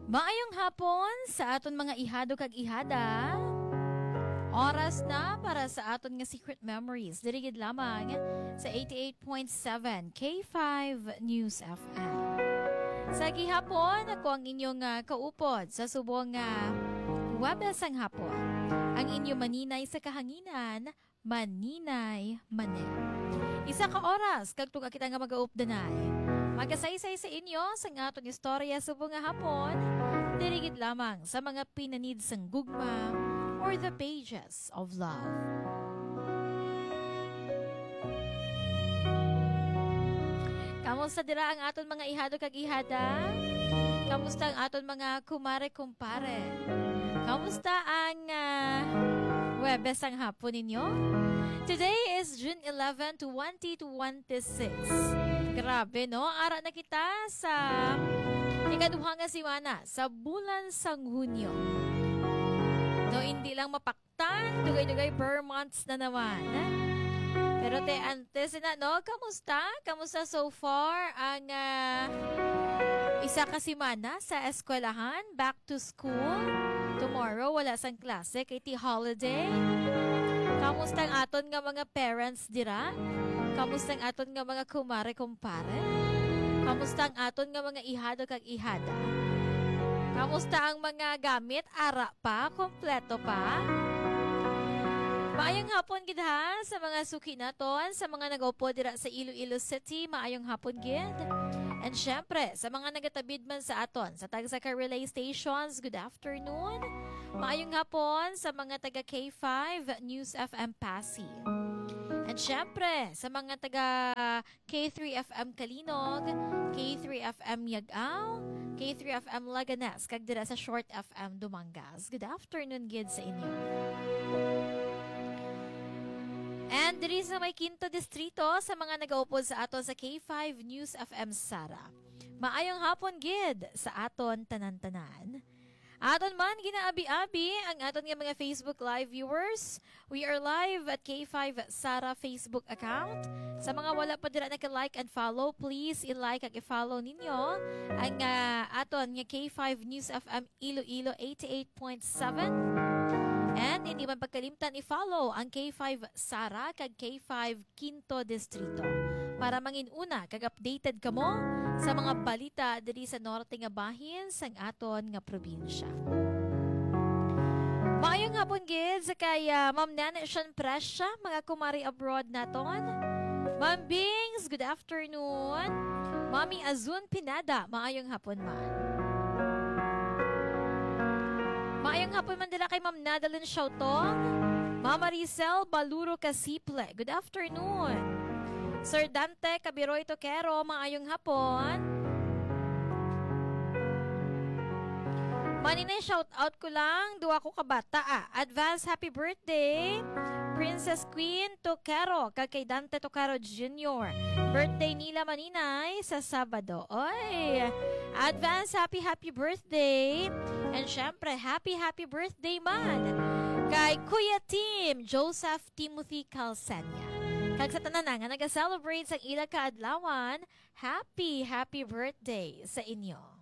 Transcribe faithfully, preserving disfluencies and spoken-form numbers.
Maayong hapon sa aton mga ihado kag ihada. Oras na para sa aton nga Secret Memories. Dirigid lamang sa eighty-eight point seven K five News F M. Sa gihapon, ako ang inyong uh, kaupod sa subong nga uh, Webes ang hapon. Ang inyong maninay sa kahanginan, maninay manay. Isa ka oras, kagtong kita nga mag-aupdanay. Magasaysay sa inyo sa nga atong istorya subong nga hapon, dirigid lamang sa mga pinanid sang gugma or the pages of love. Kamusta dira ang aton mga ihado kag ihada? Kamusta ang aton mga kumare-kumpare? Kamusta ang uh, Webes ang hapon ninyo? Today is June eleventh, twenty twenty-six. Grabe, no? Ara na kita sa ikaduha nga simana sa bulan sang Hunyo. No, hindi lang mapaktan, dugay-dugay per months na naman. Pero te, antes na, no? Kamusta? Kamusta so far ang uh, isa ka simana sa eskwelahan? Back to school? Tomorrow, wala sang klase, kay ti holiday? Kamusta ang aton nga mga parents dira? Kamusta ang aton nga mga kumare-kumpare? Kamusta ang aton nga mga ihado kag ihada? Kamusta ang mga gamit? Ara pa? Kompleto pa? Maayong hapon gid ha sa mga suki naton, sa mga nag-upo dira sa Iloilo City, maayong hapon gid. And syempre, sa mga nagatabid man sa aton, sa taga-Saka Relay Stations, good afternoon. Maayong hapon sa mga taga K five News F M Pasig. And syempre, sa mga taga K three F M Kalinog, K three F M Yagao, K three F M Laganas, kag dira sa Short F M Dumangas. Good afternoon gid sa inyo. And diri sa may Quinto Distrito, sa mga nag-uupod sa aton sa K five News F M Sara. Maayong hapon gid sa aton tanan-tanan. Aton man ginaabi-abi ang aton nga mga Facebook Live viewers. We are live at K five Sara Facebook account. Sa mga wala pa dira naka-like and follow, please i-like at i-follow ninyo ang uh, aton nga K five News F M Iloilo eighty-eight point seven. And hindi man pagkalimtan i-follow ang K five Sara kag K five Quinto Distrito para manginuna kag updated kamo sa mga balita diri sa norte nga bahin sang aton nga probinsya. Maayong hapon gid sa kaya Ma'am Nana Sean Presya, mga kumari abroad naton. Ma'am Bings, good afternoon. Mami Azun Pinada, maayong hapon man. Maayong hapon man dila kay Ma'am Nadalyn Shautong. Mama Maricel Baluro Casiple, good afternoon. Sir Dante Cabiroy Toquero, maayong hapon. Manina, shout out ko lang, duwa ko kabata ah. Advance happy birthday, Princess Queen Toquero, kag kay Dante Toquero Junior Birthday nila maninay sa Sabado. Oy! Advance happy happy birthday. And syempre, happy happy birthday man kay Kuya Tim Joseph Timothy Calcenia. Kag sa tanan nga nag-celebrate sa ila kaadlawan, happy happy birthday sa inyo.